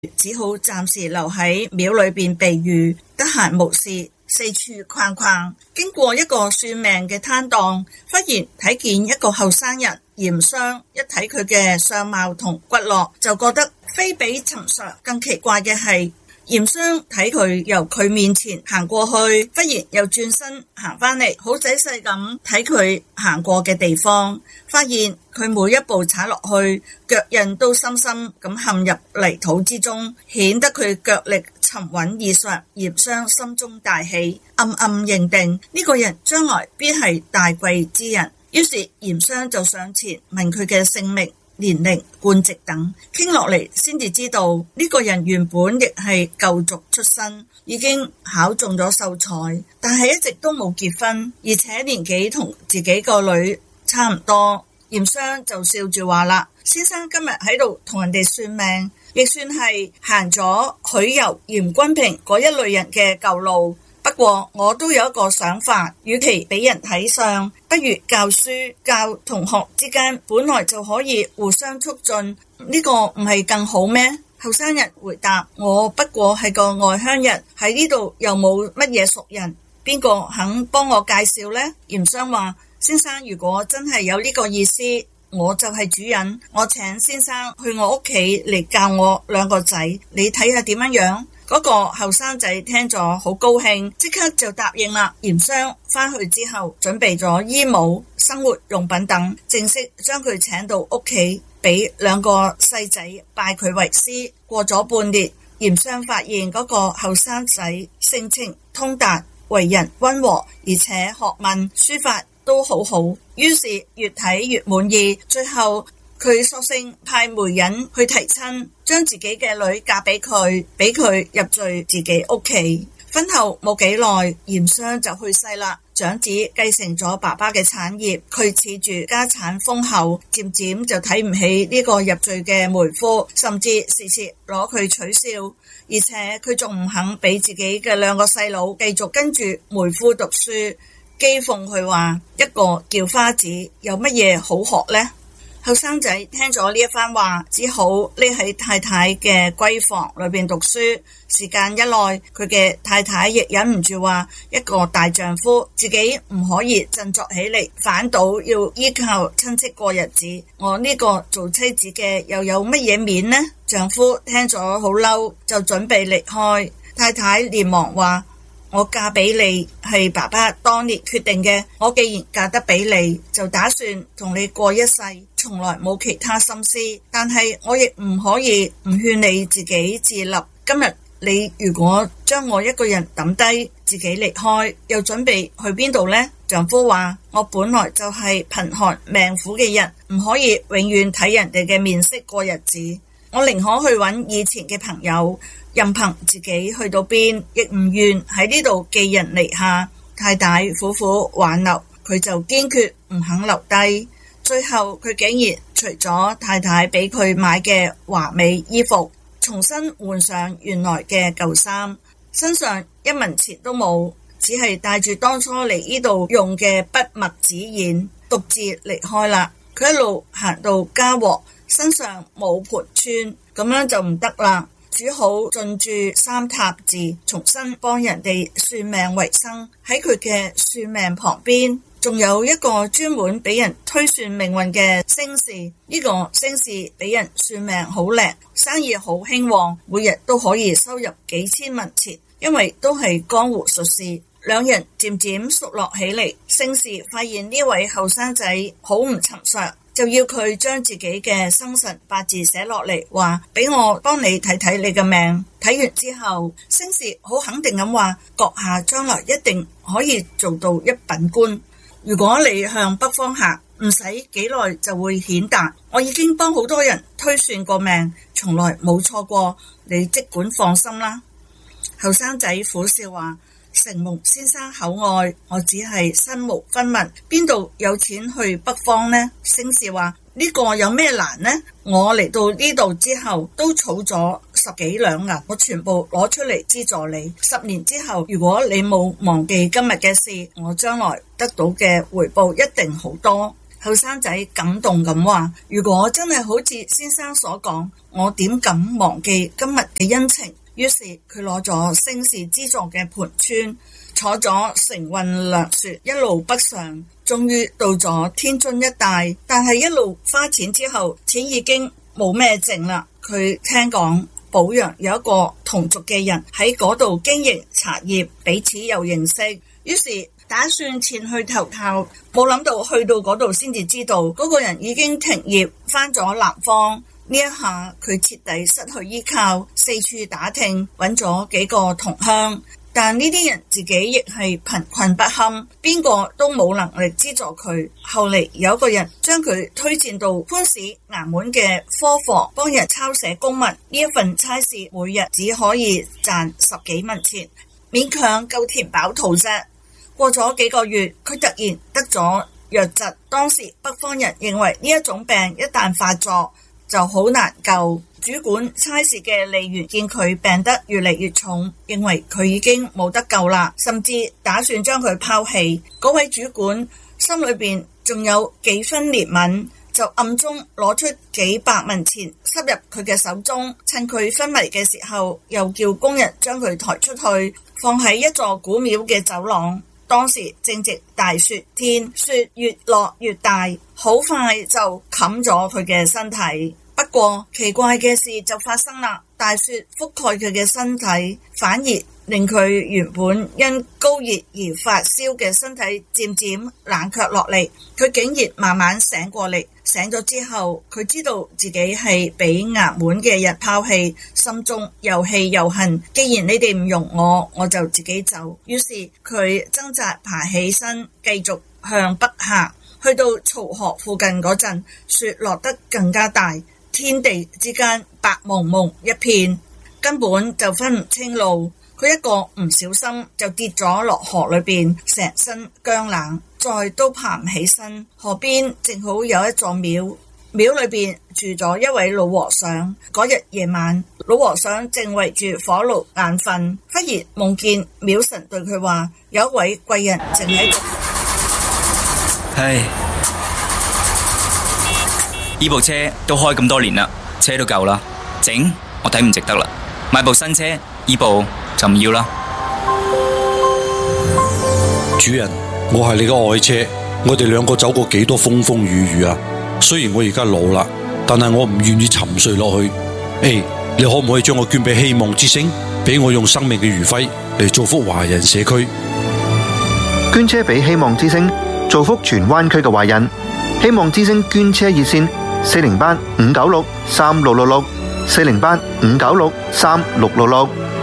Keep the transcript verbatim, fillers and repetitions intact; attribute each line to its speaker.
Speaker 1: 只好暫時留喺廟裏邊避雨，得閒無事四處逛逛。經過一個算命嘅攤檔，忽然睇見一個後生人驗傷，一睇佢嘅相貌同骨骼，就覺得非比尋常。更奇怪嘅係，驗傷睇佢由佢面前行過去，忽然又轉身行返嚟，好仔細咁睇佢行過嘅地方，發現佢每一步踩落去，腳印都深深咁陷入泥土之中，顯得佢腳力沉穩異常。驗傷心中大喜，暗暗認定呢個人將來必係大貴之人。於是驗傷就上前問佢嘅姓名、年齡、官職等，傾落嚟先至知道呢個人原本亦係舊族出身，已經考中咗秀才，但係一直都冇結婚，而且年紀同自己個女差唔多。驗傷就笑住話啦：先生今日喺度同人哋算命，亦算係行咗許攸、嚴君平嗰一類人嘅舊路。不過我都有一個想法，與其俾人睇相，不如教書，教同學之間本來就可以互相促進，呢個唔係更好咩？後生人回答：我不過係個外鄉人，喺呢度又冇乜嘢熟人，邊個肯幫我介紹呢？驗傷話：先生如果真係有呢個意思，我就係主人，我請先生去我屋企嚟教我兩個仔，你睇下點樣樣？嗰個後生仔聽咗好高興，即刻就答應啦。驗傷返去之後，準備咗衣帽、生活用品等，正式將佢請到屋企，俾兩個細仔拜佢為師。過咗半年，驗傷發現嗰個後生仔性情通達，為人溫和，而且學問書法都好好，於是越睇越滿意。最後佢索性派媒人去提親，將自己嘅女嫁俾佢，俾佢入贅自己屋企。婚後冇幾耐，驗傷就去世啦。長子繼承咗爸爸嘅產業，佢恃住家產豐厚，漸漸就睇唔起呢個入贅嘅媒夫，甚至時時攞佢取笑，而且佢仲唔肯俾自己嘅兩個細佬繼續跟住媒夫讀書，譏諷佢話：一個叫花子，有乜嘢好學呢？後生仔聽咗呢一番話，只好匿喺太太嘅閨房裏邊讀書。時間一耐，佢嘅太太亦忍唔住話：一個大丈夫自己唔可以振作起嚟，反倒要依靠親戚過日子，我呢個做妻子嘅又有乜嘢面呢？丈夫聽咗好嬲，就準備離開。太太連忙話：我嫁俾你係爸爸當年決定嘅，我既然嫁得俾你，就打算同你過一世，從來冇其他心思。但係我亦唔可以唔勸你自己自立。今日你如果將我一個人抌低，自己離開，又準備去邊度呢？丈夫話：我本來就係貧寒命苦嘅人，唔可以永遠睇人哋嘅面色過日子。我寧可去揾以前嘅朋友，任憑自己去到邊，亦唔願喺呢度寄人籬下。太太苦苦挽留，佢就堅決唔肯留低。最後佢竟然除咗太太俾佢買嘅華美衣服，重新換上原來嘅舊衫，身上一文錢都冇，只係帶住當初嚟呢度用嘅筆墨紙硯，獨自離開啦。佢一路行到家和，身上冇盤穿，咁樣就唔得啦，只好進駐三塔寺，重新幫人哋算命為生。喺佢嘅算命旁邊，仲有一個專門俾人推算命運嘅星士。呢個星士俾人算命好靈，生意好興旺，每日都可以收入幾千文錢，因為都係江湖術士。兩人漸漸熟絡起嚟，星士發現呢位後生仔好唔尋常，就要佢將自己嘅生辰八字寫落嚟，話俾我幫你睇睇你嘅命。睇完之後，星士好肯定咁話：閣下將來一定可以做到一品官。如果你向北方行，唔使幾耐就會顯達。我已經幫好多人推算過命，從來冇錯過，你即管放心啦。後生仔苦笑話：承蒙先生厚愛，我只係身無分文，邊度有錢去北方呢？星士話：呢個有咩難呢？我嚟到呢度之後都儲咗十幾兩銀，我全部攞出嚟資助你。十年之後，如果你冇忘記今日嘅事，我將來得到嘅回報一定好多。 後生仔感動咁話：如果真係好似先生所講，我點敢忘記今日嘅恩情？於是佢攞咗聖士資助嘅盤川，坐咗乘運糧船一路北上，終於到咗天津一帶。但係一路花錢之後，錢已經冇咩剩啦。佢聽講寶陽有一個同族嘅人喺嗰度經營茶葉，彼此又認識，於是打算前去投靠，冇諗到去到嗰度先至知道嗰個人已經停業返咗南方。呢一下佢徹底失去依靠，四處打聽揾咗幾個同鄉，但呢啲人自己亦係貧困不堪，邊個都冇能力資助佢。後嚟有個人將佢推薦到潘市衙門嘅科房幫人抄寫公文，呢一份差事每日只可以賺十幾文錢，勉強夠填飽肚啫。過咗幾個月，佢突然得咗瘧疾。當時北方人認為呢一種病一旦發作就好難救。主管差事嘅吏員見佢病得越嚟越重，認為佢已經冇得救啦，甚至打算將佢拋棄。嗰位主管心裏邊仲有幾分憐憫，就暗中攞出幾百文錢塞入佢嘅手中，趁佢昏迷嘅時候，又叫工人將佢抬出去，放喺一座古廟嘅走廊。當時正值大雪天，雪越落越大，好快就冚咗佢嘅身體。不過奇怪嘅事就發生啦，大雪覆蓋佢嘅身體，反而令佢原本因高熱而發燒嘅身體漸漸冷卻落嚟。佢竟然慢慢醒過嚟，醒咗之後，佢知道自己係俾衙門嘅人拋棄，心中又氣又恨。既然你哋唔容我，我就自己走。於是佢掙扎爬起身，繼續向北行。去到曹河附近嗰陣，雪落得更加大，天地之間白蒙蒙一片，根本就分唔清路。佢一個唔小心就跌咗落河裏邊，成身僵冷，再都爬唔起身。河邊正好有一座廟，廟裏邊住咗一位老和尚。嗰日夜晚，老和尚正圍住火爐眼瞓，忽然夢見廟神對佢話：有一位貴人正喺度。
Speaker 2: 唉，呢部車都開咁多年啦，車都舊啦，整我睇唔值得啦，買部新車，呢部就唔要啦。
Speaker 3: 主人，我係你嘅愛車，我哋兩個走過幾多風風雨雨啊！雖然我而家老啦，但係我唔願意沉睡落去。誒，你可唔可以將我捐俾希望之星，俾我用生命嘅餘暉嚟造福華人社區？
Speaker 4: 捐車俾希望之星，造福荃灣區嘅華人。希望之星捐車熱線：四零八五九六三六六六，四零八五九六三六六六。